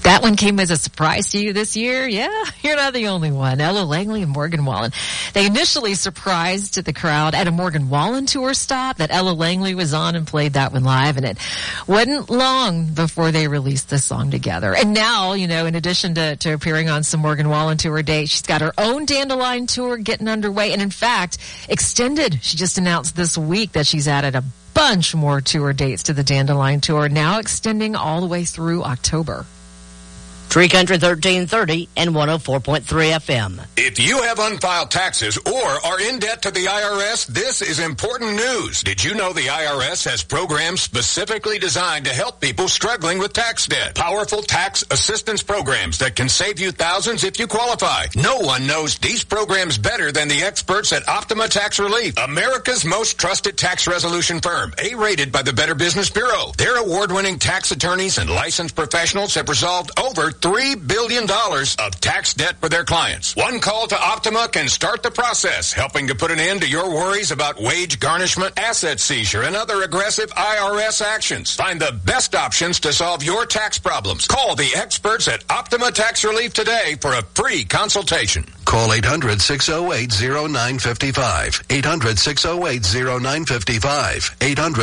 That one came as a surprise to you this year? Yeah, you're not the only one. Ella Langley and Morgan Wallen. They initially surprised the crowd at a Morgan Wallen tour stop that Ella Langley was on and played that one live. And it wasn't long before they released the song together. And now, in addition to appearing on some Morgan Wallen tour dates, she's got her own Dandelion tour getting underway. And in fact, extended. She just announced this week that she's added a bunch more tour dates to the Dandelion tour, now extending all the way through October. Tree Country 1330 and 104.3 FM. If you have unfiled taxes or are in debt to the IRS, this is important news. Did you know the IRS has programs specifically designed to help people struggling with tax debt? Powerful tax assistance programs that can save you thousands if you qualify. No one knows these programs better than the experts at Optima Tax Relief, America's most trusted tax resolution firm, A-rated by the Better Business Bureau. Their award-winning tax attorneys and licensed professionals have resolved over $3 billion of tax debt for their clients. One call to Optima can start the process, helping to put an end to your worries about wage garnishment, asset seizure, and other aggressive IRS actions. Find the best options to solve your tax problems. Call the experts at Optima Tax Relief today for a free consultation. Call 800-608-0955. 800-608-0955.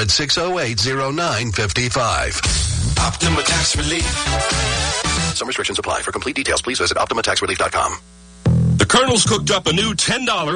800-608-0955. Optima Tax Relief. Some restrictions apply. For complete details, please visit OptimaTaxRelief.com. The Colonel's cooked up a new $10